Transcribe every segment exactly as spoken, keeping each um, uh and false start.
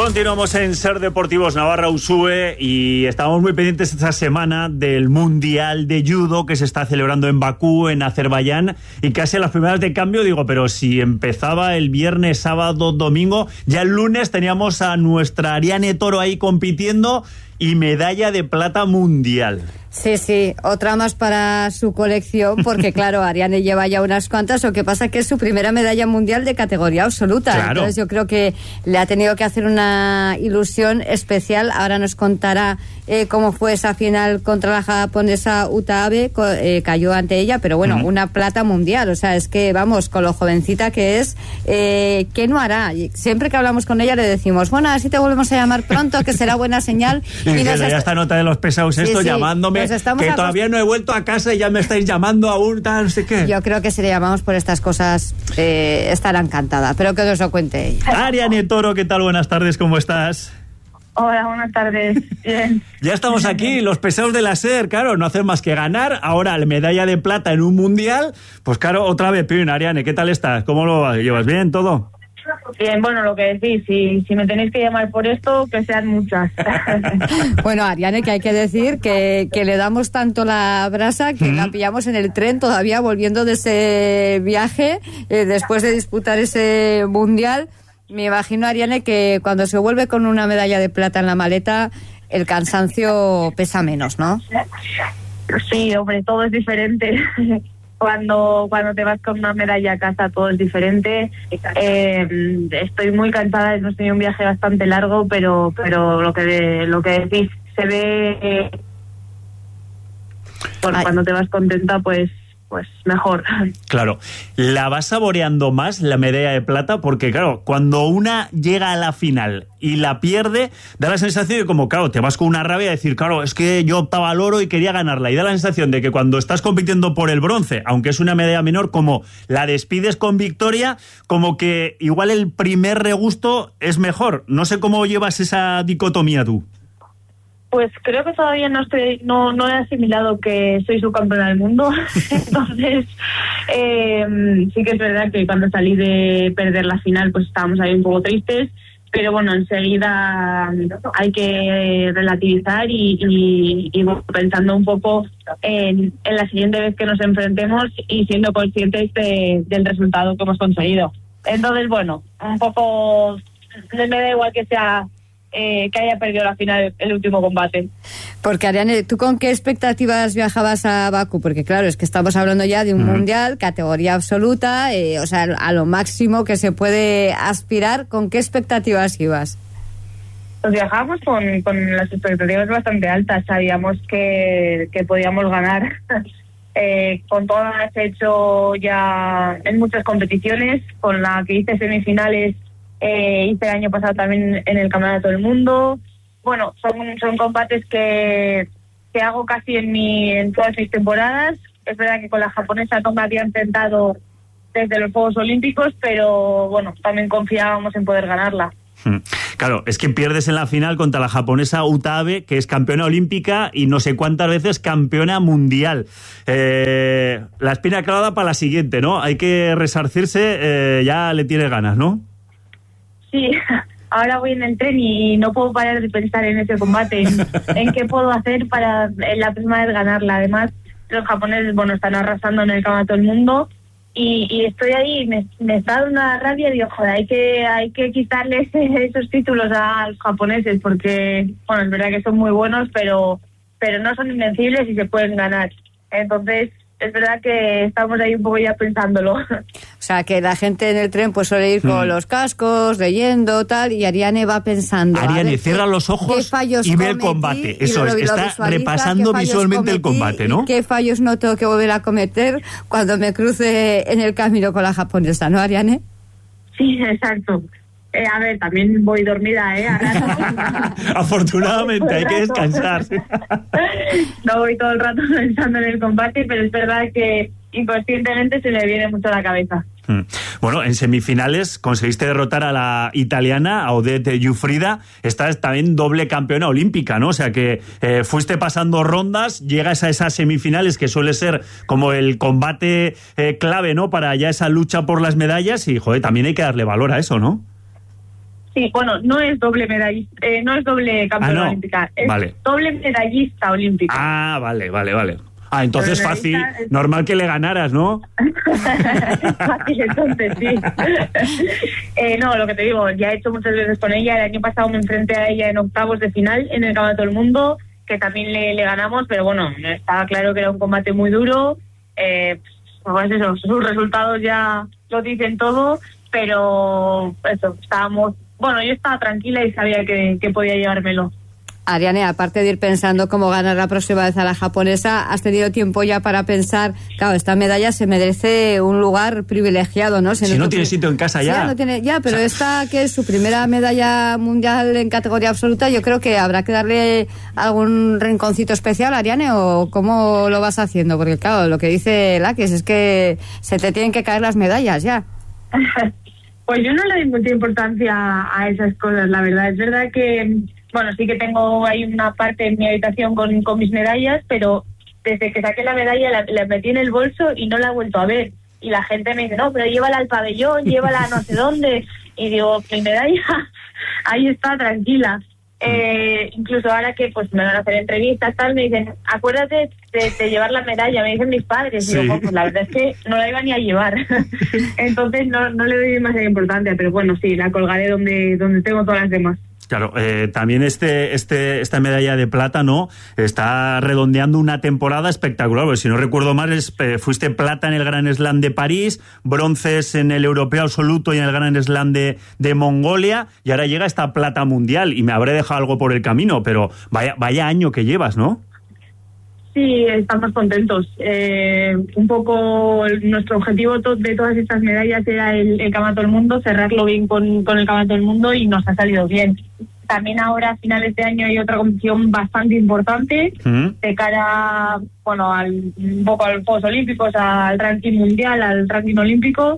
Continuamos en Ser Deportivos Navarra Usue y estamos muy pendientes esta semana del Mundial de Judo que se está celebrando en Bakú, en Azerbaiyán, y casi a las primeras de cambio digo, pero si empezaba el viernes, sábado, domingo, ya el lunes teníamos a nuestra Ariane Toro ahí compitiendo y medalla de plata mundial. Sí, sí, otra más para su colección, porque claro, Ariane lleva ya unas cuantas, lo que pasa que es su primera medalla mundial de categoría absoluta. Claro. Entonces yo creo que le ha tenido que hacer una ilusión especial. Ahora nos contará eh, cómo fue esa final contra la japonesa Uta Abe, eh, cayó ante ella, pero bueno, uh-huh. una plata mundial, o sea, es que vamos, con lo jovencita que es, eh, ¿qué no hará? Y siempre que hablamos con ella le decimos, bueno, así te volvemos a llamar pronto, que será buena señal. Y, y nos ya est- esta nota de los pesados esto, sí, sí, llamándome, que acost- todavía no he vuelto a casa y ya me estáis llamando aún, tal, no sé qué. Yo creo que si le llamamos por estas cosas eh, estará encantada, pero que os lo cuente ella. Ariane Toro, ¿qué tal? Buenas tardes, ¿cómo estás? Hola, buenas tardes. Bien. Ya estamos aquí, los pesados de la SER, claro, no hacen más que ganar. Ahora, la medalla de plata en un mundial, pues claro, otra vez, Pin, Ariane, ¿qué tal estás? ¿Cómo lo llevas? ¿Bien, todo? Bien, bueno, lo que decís, si, si me tenéis que llamar por esto, que sean muchas. Bueno, Ariane, que hay que decir que, que le damos tanto la brasa que mm. la pillamos en el tren todavía volviendo de ese viaje, eh, después de disputar ese mundial. Me imagino, Ariane, que cuando se vuelve con una medalla de plata en la maleta, el cansancio pesa menos, ¿no? Sí, hombre, todo es diferente. Cuando cuando te vas con una medalla a casa todo es diferente. Eh, estoy muy cansada, hemos tenido un viaje bastante largo, pero pero lo que lo que decís se ve. Eh, bueno, cuando te vas contenta, pues pues mejor. Claro, ¿la vas saboreando más la medalla de plata? Porque claro, cuando una llega a la final y la pierde, da la sensación de como, claro, te vas con una rabia de decir, claro, es que yo optaba al oro y quería ganarla, y da la sensación de que cuando estás compitiendo por el bronce, aunque es una medalla menor, como la despides con victoria, como que igual el primer regusto es mejor. No sé cómo llevas esa dicotomía tú. Pues creo que todavía no estoy, no, no he asimilado que soy subcampeona del mundo. Entonces, eh, sí que es verdad que cuando salí de perder la final, pues estábamos ahí un poco tristes. Pero bueno, enseguida hay que relativizar y, y, y pensando un poco en, en la siguiente vez que nos enfrentemos y siendo conscientes de, del resultado que hemos conseguido. Entonces, bueno, un poco me da igual que sea eh, que haya perdido la final el último combate. Porque, Ariane, ¿tú con qué expectativas viajabas a Bakú? Porque claro, es que estamos hablando ya de un uh-huh. mundial, categoría absoluta, eh, o sea, a lo máximo que se puede aspirar. ¿Con qué expectativas ibas? Pues viajábamos con, con las expectativas bastante altas. Sabíamos que, que podíamos ganar. eh, con todo lo que has hecho ya en muchas competiciones, con la que hice semifinales, eh, hice el año pasado también en el Campeonato del Mundo. Bueno, son, son combates que, que hago casi en, mi, en todas mis temporadas. Es verdad que con la japonesa no me había enfrentado desde los Juegos Olímpicos, pero bueno, también confiábamos en poder ganarla. Claro, es que pierdes en la final contra la japonesa Uta Abe, que es campeona olímpica y no sé cuántas veces campeona mundial. Eh, la espina clavada para la siguiente, ¿no? Hay que resarcirse, eh, ya le tienes ganas, ¿no? Sí, ahora voy en el tren y no puedo parar de pensar en ese combate, en, en qué puedo hacer para en la próxima vez ganarla. Además, los japoneses, bueno, están arrasando en el Campeonato del Mundo. Y, y estoy ahí, me, me está dando una rabia y digo, joder, hay que, hay que quitarles esos títulos a los japoneses porque, bueno, es verdad que son muy buenos, pero, pero no son invencibles y se pueden ganar. Entonces, es verdad que estamos ahí un poco ya pensándolo. O sea, que la gente en el tren pues suele ir con mm. los cascos, leyendo, tal, y Ariane va pensando. Ariane, cierra los ojos y ve el combate. Eso es, está repasando visualmente el combate, ¿no? ¿Qué fallos no tengo que volver a cometer cuando me cruce en el camino con la japonesa, no, Ariane? Sí, exacto. Eh, a ver, también voy dormida, ¿eh? Ahora no. Afortunadamente, hay que descansar. No voy todo el rato pensando en el combate, pero es verdad que inconscientemente se me viene mucho a la cabeza. Bueno, en semifinales conseguiste derrotar a la italiana, a Odette Giuffrida. Esta es también doble campeona olímpica, ¿no? O sea que eh, fuiste pasando rondas, llegas a esas semifinales que suele ser como el combate eh, clave, ¿no? Para ya esa lucha por las medallas y, joder, también hay que darle valor a eso, ¿no? Sí, bueno, no es doble medallista, eh, no es doble campeona ah, no. olímpica, es vale. doble medallista olímpica. Ah, vale, vale, vale. Ah, entonces fácil, es... normal que le ganaras, ¿no? Fácil, entonces, sí. eh, no, lo que te digo, ya he hecho muchas veces con ella. El año pasado me enfrenté a ella en octavos de final en el Campeonato del Mundo, que también le, le ganamos, pero bueno, estaba claro que era un combate muy duro. Eh, pues eso, sus resultados ya lo dicen todo, pero eso, estábamos... Bueno, yo estaba tranquila y sabía que, que podía llevármelo. Ariane, aparte de ir pensando cómo ganar la próxima vez a la japonesa, ¿has tenido tiempo ya para pensar, claro, esta medalla se merece un lugar privilegiado, ¿no? Si, si no tiene sitio en casa ya. Sí, no tiene, ya, pero o sea... esta que es su primera medalla mundial en categoría absoluta, yo creo que habrá que darle algún rinconcito especial, Ariane, o cómo lo vas haciendo, porque claro, lo que dice Lakis es que se te tienen que caer las medallas ya. Pues yo no le doy mucha importancia a esas cosas, la verdad. Es verdad que, bueno, sí que tengo ahí una parte en mi habitación con, con mis medallas, pero desde que saqué la medalla la, la metí en el bolso y no la he vuelto a ver. Y la gente me dice, no, pero llévala al pabellón, llévala a no sé dónde. Y digo, mi medalla, ahí está, tranquila. Eh, incluso ahora que pues me van a hacer entrevistas, tal, me dicen, acuérdate de, de llevar la medalla, me dicen mis padres. Sí. Y digo, pues la verdad es que no la iba ni a llevar. Entonces no, no le doy demasiada importancia, pero bueno, sí, la colgaré donde, donde tengo todas las demás. Claro, eh, también este, este, esta medalla de plata, ¿no? Está redondeando una temporada espectacular, porque si no recuerdo mal, es, eh, fuiste plata en el Grand Slam de París, bronces en el Europeo Absoluto y en el Grand Slam de, de Mongolia, y ahora llega esta plata mundial, y me habré dejado algo por el camino, pero vaya, vaya año que llevas, ¿no? Sí, estamos contentos. Eh, un poco nuestro objetivo to- de todas estas medallas era el, el Campeonato del Mundo, cerrarlo bien con, con el Campeonato del Mundo y nos ha salido bien. También ahora a finales de año hay otra competición bastante importante ¿Mm? de cara, bueno, al, un poco a los Juegos Olímpicos, al ranking mundial, al ranking olímpico.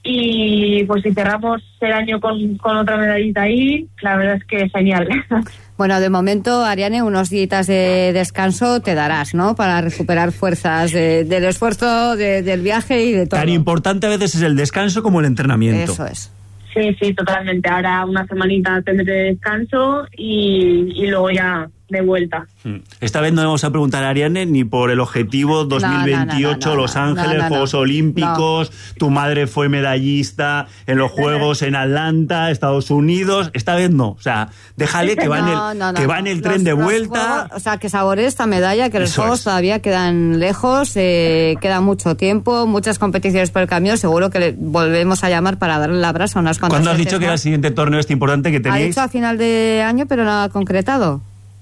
Y pues si cerramos el año con, con otra medallita ahí, la verdad es que es genial. Bueno, de momento, Ariane, unos días de descanso te darás, ¿no? Para recuperar fuerzas de, del esfuerzo, de, del viaje y de todo. Tan importante a veces es el descanso como el entrenamiento. Eso es. Sí, sí, totalmente. Ahora una semanita tendré de descanso y, y luego ya de vuelta. Esta vez no vamos a preguntar a Ariane ni por el objetivo dos mil veintiocho, no, no, no, no, Los Ángeles, no, no, Juegos no, Olímpicos, no. Tu madre fue medallista en los Juegos en Atlanta, Estados Unidos. Esta vez no, o sea, déjale que va en el, no, no, no, que va en el tren los, de vuelta. Juegos, o sea, que saboree esta medalla, que los Eso Juegos es. todavía quedan lejos, eh, queda mucho tiempo, muchas competiciones por el camino, seguro que le volvemos a llamar para darle el abrazo a unas cuantas. ¿Cuándo has veces, dicho ¿no? que era el siguiente torneo este importante que tenéis? Ha dicho a final de año, pero no ha concretado.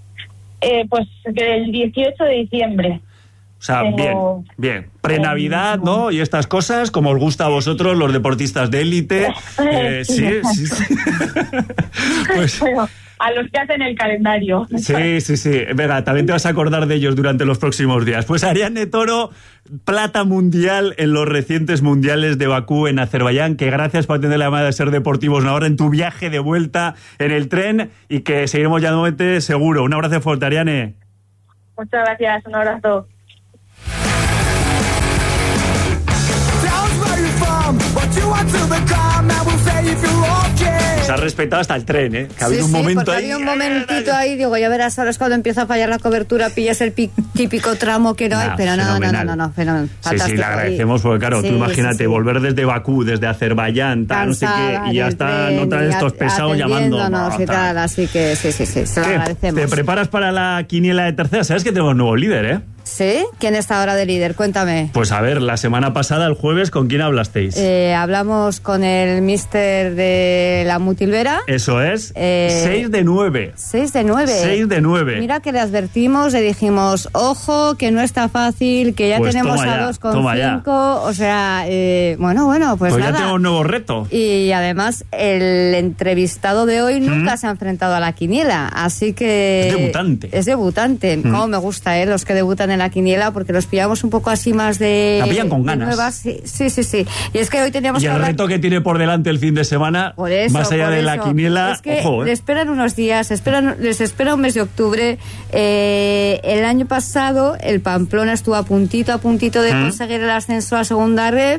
Eh, pues el dieciocho de diciembre. O sea, Tengo... bien, bien. Pre-Navidad, ¿no? Y estas cosas, como os gusta a vosotros, los deportistas de élite. Eh, sí, sí, sí. Pues... Bueno, a los que hacen el calendario. Sí, sí, sí. Venga, también te vas a acordar de ellos durante los próximos días. Pues Ariane Toro, plata mundial en los recientes mundiales de Bakú en Azerbaiyán, que gracias por atender la llamada de Ser Deportivos ahora en tu viaje de vuelta en el tren y que seguiremos ya nuevamente seguro. Un abrazo fuerte, Ariane. Muchas gracias, un abrazo. Se ha respetado hasta el tren, ¿eh? Que ha sí, habido un sí, momento ahí. Había un momentito ahí, digo, ya verás ahora es cuando empieza a fallar la cobertura, pillas el pi- típico tramo que no hay, nah, pero no, no, no, no, no, fenomenal. Sí, sí, le agradecemos porque, claro, sí, tú imagínate, sí, sí. volver desde Bakú, desde Azerbaiyán, tal, Cansada, no sé qué, y ya está, no traen estos pesados llamando. Y tal, así que sí, sí, sí, se lo agradecemos. ¿Te preparas para la quiniela de tercera? ¿Sabes que tenemos nuevo líder, eh? ¿Sí? ¿Quién está ahora de líder? Cuéntame. Pues a ver, la semana pasada, el jueves, ¿con quién hablasteis? Eh, hablamos con el mister de la Mutilvera. Eso es. Eh, seis de nueve. seis de nueve. seis de nueve. Mira que le advertimos, le dijimos, ojo, que no está fácil, que ya pues tenemos a dos con cinco. O sea, eh, bueno, bueno, pues, pues nada. ya tenemos un nuevo reto. Y además, el entrevistado de hoy nunca ¿Mm? se ha enfrentado a la quiniela, así que... Es debutante. Es debutante. ¿Mm? Cómo me gusta, ¿eh? Los que debutan en la quiniela, porque los pillamos un poco así más de... La pillan con ganas. Nuevas. Sí, sí, sí, sí. Y es que hoy teníamos y que el hablar... reto que tiene por delante el fin de semana, por eso, más allá de eso. la quiniela, es que ojo, ¿eh? le esperan unos días, esperan, les espera un mes de octubre. Eh, el año pasado el Pamplona estuvo a puntito, a puntito de ¿Mm? conseguir el ascenso a segunda red.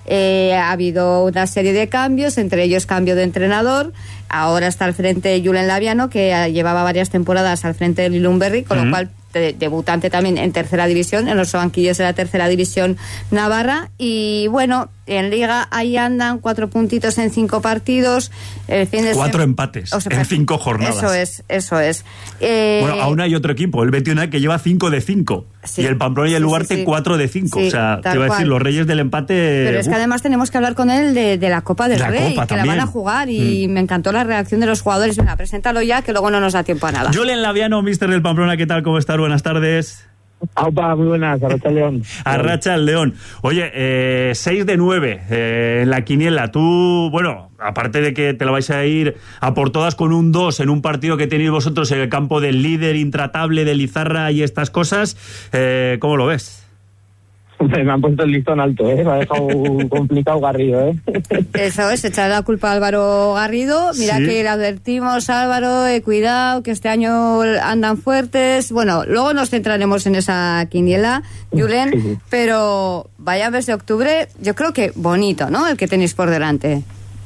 Eh, ha habido una serie de cambios, entre ellos cambio de entrenador. Ahora está al frente Julen Laviano, que llevaba varias temporadas al frente del Ilunberri, con uh-huh. lo cual de, debutante también en tercera división, en los banquillos de la tercera división navarra. Y bueno, en Liga ahí andan cuatro puntitos en cinco partidos. El fin de cuatro sem- empates o sea, en cinco jornadas. Eso es, eso es. Eh, bueno, aún hay otro equipo, el Betionak, que lleva cinco de cinco. Sí, y el Pamplona y el sí, Ugarte sí, sí. cuatro de cinco. Sí, o sea, te iba a decir, los reyes del empate. Pero es que uf. además tenemos que hablar con él de, de la Copa del la Rey, Copa, que también. La van a jugar. Y mm. me encantó la reacción de los jugadores. Venga, preséntalo ya, que luego no nos da tiempo a nada. Julen Laviano, míster del Pamplona, ¿qué tal? ¿Cómo estás? Buenas tardes. Aupa, muy buenas, Arracha León. Arracha el León. Oye, eh, seis de nueve eh, en la quiniela. Tú, bueno, aparte de que te lo vais a ir a por todas con un dos en un partido que tenéis vosotros en el campo del líder intratable de Lizarra y estas cosas, eh, ¿cómo lo ves? Me han puesto el listón alto, ¿eh? Me ha dejado complicado Garrido, ¿eh? Eso es, echar la culpa a Álvaro Garrido. Mira ¿sí? que le advertimos, Álvaro, eh, cuidado, que este año andan fuertes. Bueno, luego nos centraremos en esa quiniela, Julen, sí, sí. pero vaya mes de octubre, yo creo que bonito, ¿no? El que tenéis por delante.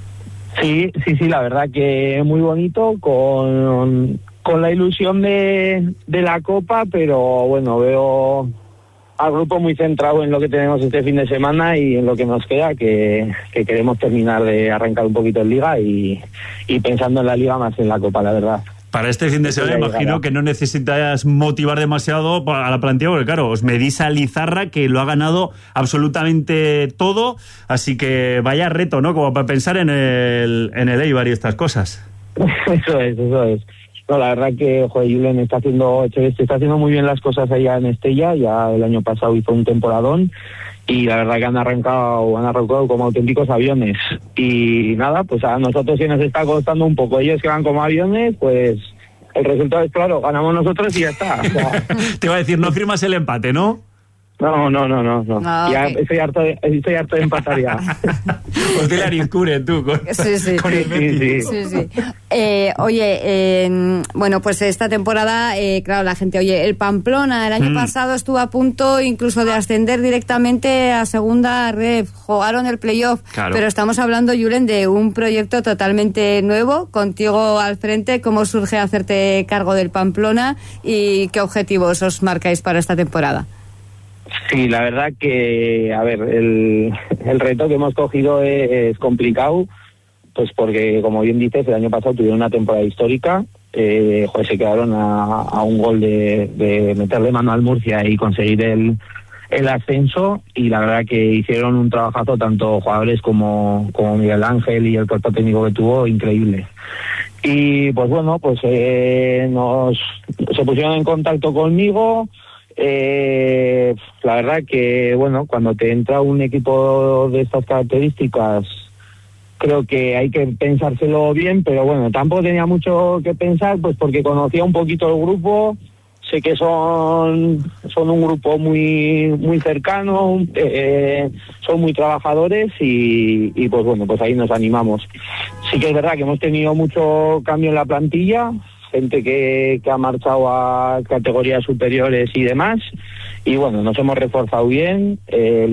Sí, sí, sí, la verdad que muy bonito, con, con la ilusión de, de la Copa, pero bueno, veo al grupo muy centrado en lo que tenemos este fin de semana y en lo que nos queda, que, que queremos terminar de arrancar un poquito en Liga y, y pensando en la Liga más en la Copa, la verdad. Para este fin de semana imagino que no necesitas motivar demasiado a la plantilla, porque claro, os medís a Lizarra, que lo ha ganado absolutamente todo, así que vaya reto, ¿no? Como para pensar en el, en el Eibar y estas cosas. Eso es, eso es. No, la verdad que, joder, Julen está haciendo, está haciendo muy bien las cosas allá en Estella. Ya el año pasado hizo un temporadón y la verdad que han arrancado, han arrancado como auténticos aviones. Y nada, pues a nosotros sí nos está costando un poco. Ellos que van como aviones, pues el resultado es claro, ganamos nosotros y ya está. O sea, te iba a decir, no firmas el empate, ¿no? No, no, no, no, no. no ya okay. estoy harto de, estoy harto de empatar ya. Pues de la Arizcure, tú, con, sí, sí. con el sí, sí. sí, sí. Eh, oye, eh, bueno, pues esta temporada, eh, claro, la gente, oye, el Pamplona el año mm. pasado estuvo a punto incluso de ascender directamente a segunda red, jugaron el playoff, claro. Pero estamos hablando, Julen, de un proyecto totalmente nuevo, contigo al frente. ¿Cómo surge hacerte cargo del Pamplona y qué objetivos os marcáis para esta temporada? Sí, la verdad que, a ver, el, el reto que hemos cogido es, es complicado, pues porque, como bien dices, el año pasado tuvieron una temporada histórica, eh, joder, se quedaron a, a un gol de, de meterle mano al Murcia y conseguir el, el ascenso, y la verdad que hicieron un trabajazo tanto jugadores como, como Miguel Ángel y el cuerpo técnico que tuvo, increíble. Y pues bueno, pues eh, nos se pusieron en contacto conmigo. Eh, la verdad que, bueno, cuando te entra un equipo de estas características, creo que hay que pensárselo bien, pero bueno, tampoco tenía mucho que pensar, pues porque conocía un poquito el grupo, sé que son son un grupo muy muy cercano, eh, son muy trabajadores y, y pues bueno, pues ahí nos animamos. Sí que es verdad que hemos tenido mucho cambio en la plantilla, gente que, que ha marchado a categorías superiores y demás, y bueno, nos hemos reforzado bien. eh,